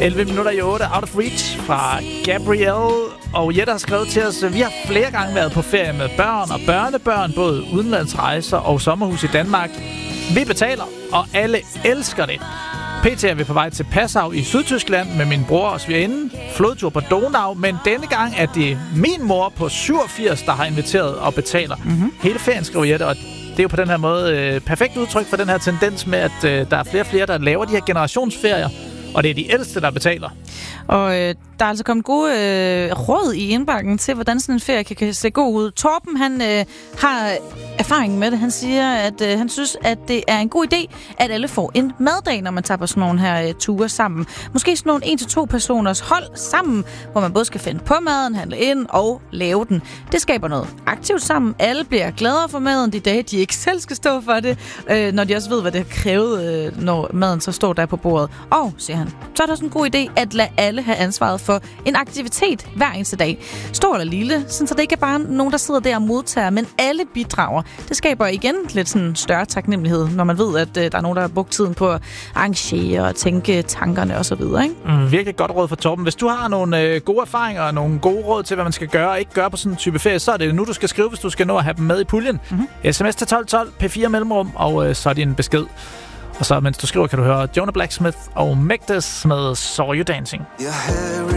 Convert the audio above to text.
11 minutter i 8, Out of Reach fra Gabrielle. Og Jette har skrevet til os, vi har flere gange været på ferie med børn og børnebørn, både udenlandsrejser og sommerhus i Danmark. Vi betaler, og alle elsker det. PT er vi på vej til Passau i Sydtyskland med min bror og svigerinde. Flodtur på Donau, men denne gang er det min mor på 87, der har inviteret og betaler. Hele ferien, skriver Jette, og det er jo på den her måde perfekt udtryk for den her tendens med, at der er flere og flere, der laver de her generationsferier, og det er de ældste, der betaler. Og der er altså kommet gode råd i indbakken til, hvordan sådan en ferie kan se god ud. Torben, han har erfaring med det. Han siger, at han synes, at det er en god idé, at alle får en maddag, når man tager på sådan nogle her ture sammen. Måske sådan nogle 1-2 personers hold sammen, hvor man både skal finde på maden, handle ind og lave den. Det skaber noget aktivt sammen. Alle bliver gladere for maden de dage, de ikke selv skal stå for det, når de også ved, hvad det har krævet, når maden så står der på bordet. Og, siger han, så er der også en god idé at lade alle have ansvaret for en aktivitet hver eneste dag. Stor eller lille, så det ikke er bare nogen, der sidder der og modtager, men alle bidrager. Det skaber igen lidt sådan større taknemmelighed, når man ved, at der er nogen, der har brugt tiden på at arrangere og tænke tankerne osv. Virkelig godt råd for Torben. Hvis du har nogle gode erfaringer og nogle gode råd til, hvad man skal gøre og ikke gøre på sådan en type ferie, så er det nu, du skal skrive, hvis du skal nå at have dem med i puljen. SMS til 1212, P4 mellemrum, og så er din besked. Og så, mens du skriver, kan du høre Jonah Blacksmith og Megdes med Saw You Dancing.